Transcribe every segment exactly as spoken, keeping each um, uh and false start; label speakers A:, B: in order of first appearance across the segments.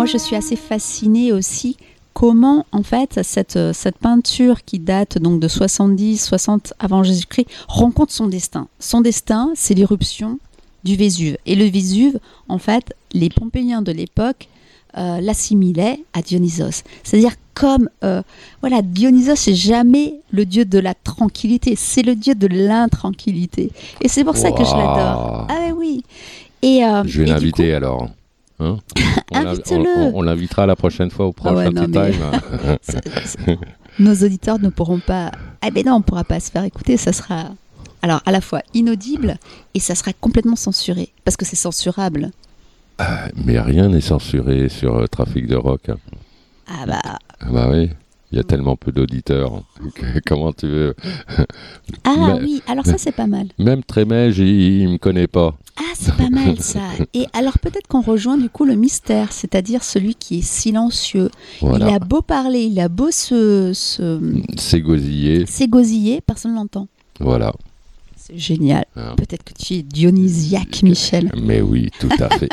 A: moi, je suis assez fascinée aussi comment, en fait, cette, cette peinture qui date donc de soixante-dix, soixante avant Jésus-Christ rencontre son destin. Son destin, c'est l'éruption du Vésuve. Et le Vésuve, en fait, les Pompéiens de l'époque euh, l'assimilaient à Dionysos. C'est-à-dire comme, euh, voilà, Dionysos, c'est jamais le dieu de la tranquillité, c'est le dieu de l'intranquillité. Et c'est pour ça wow. que je l'adore. Ah ben oui. Et, euh,
B: je vais
A: et
B: l'inviter
A: coup,
B: alors. Hein on,
A: invite-le.
B: on, on l'invitera la prochaine fois au prochain
A: ah ouais,
B: Tea
A: mais...
B: Time.
A: c'est, c'est... Nos auditeurs ne pourront pas... Ah ben non, on ne pourra pas se faire écouter, ça sera... Alors, à la fois inaudible et ça sera complètement censuré, parce que c'est censurable.
B: Ah, mais rien n'est censuré sur euh, Trafic de Rock. Hein.
A: Ah bah...
B: Ah bah oui, il y a tellement peu d'auditeurs. Comment tu veux
A: Ah
B: mais,
A: oui, alors ça c'est pas mal.
B: Même Trémège, il ne me connaît pas.
A: Ah, c'est pas mal ça. Et alors peut-être qu'on rejoint du coup le mystère, c'est-à-dire celui qui est silencieux. Voilà. Il a beau parler, il a beau se... se...
B: s'égosiller.
A: S'égosiller, personne ne l'entend.
B: Voilà.
A: C'est génial. Ah. Peut-être que tu es dionysiaque, Michel.
B: Mais oui, tout à fait.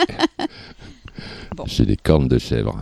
B: Bon. J'ai des cornes de chèvre.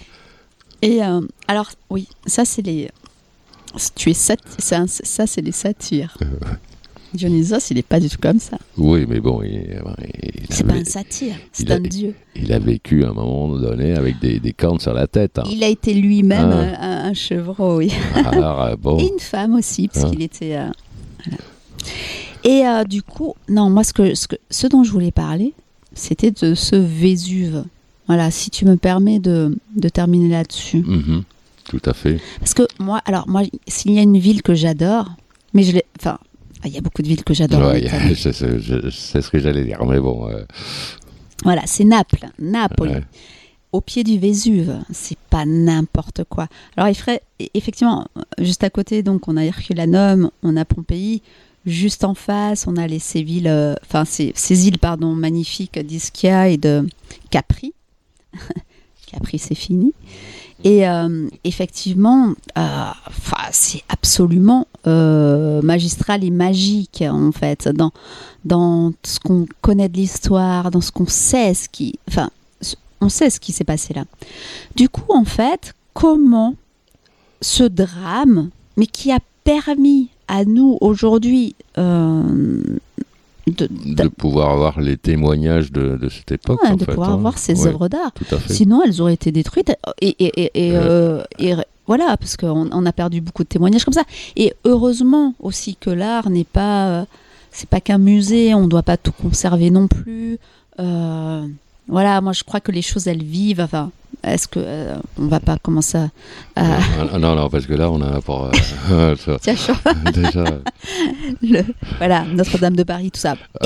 A: Et euh, alors, oui, ça c'est les... Tu es sat... ça, ça c'est les satires. Dionysos, il n'est pas du tout comme ça.
B: Oui, mais bon, il, il
A: c'est
B: avait,
A: pas un satire, c'est
B: a,
A: un dieu.
B: Il a vécu à un moment donné avec des, des cornes sur la tête. Hein.
A: Il a été lui-même hein. un, un chevreau, oui.
B: Alors, euh, bon.
A: Et une femme aussi, parce hein. qu'il était... Euh, voilà. Et euh, du coup, non, moi, ce, que, ce, que, ce dont je voulais parler, c'était de ce Vésuve. Voilà, si tu me permets de, de terminer là-dessus.
B: Mm-hmm, tout à fait.
A: Parce que moi, alors, moi, s'il y a une ville que j'adore, mais je l'ai... Enfin, il y a beaucoup de villes que j'adore.
B: Ouais, je, je, je, je sais ce que j'allais dire, mais bon... Euh...
A: Voilà, c'est Naples, Napoli.
B: Ouais.
A: Au pied du Vésuve, c'est pas n'importe quoi. Alors, il ferait, effectivement, juste à côté, donc, on a Herculanum, on a Pompéi. Juste en face, on a les, ces villes, enfin, euh, ces, ces îles, pardon, magnifiques d'Ischia et de Capri. Capri, c'est fini. Et euh, effectivement, euh, c'est absolument euh, magistral et magique, en fait, dans, dans ce qu'on connaît de l'histoire, dans ce qu'on sait, ce qui, enfin, on sait ce qui s'est passé là. Du coup, en fait, comment ce drame, mais qui a permis à nous, aujourd'hui, euh, de, de,
B: de pouvoir avoir les témoignages de, de cette époque.
A: Ouais,
B: en
A: de
B: fait,
A: pouvoir
B: hein.
A: avoir ces
B: ouais,
A: œuvres d'art.
B: Tout à fait.
A: Sinon, elles auraient été détruites. Et, et, et, et,
B: ouais.
A: euh, et voilà, parce qu'on on a perdu beaucoup de témoignages comme ça. Et heureusement aussi que l'art n'est pas... Euh, c'est pas qu'un musée, on ne doit pas tout conserver non plus. Euh, voilà, moi je crois que les choses, elles vivent. Enfin, est-ce que euh, on va pas commencer à... à...
B: Non, non, non, parce que là, on a pour... Euh,
A: Tiens, chaud.
B: Déjà...
A: Le, voilà, Notre-Dame de Paris, tout ça.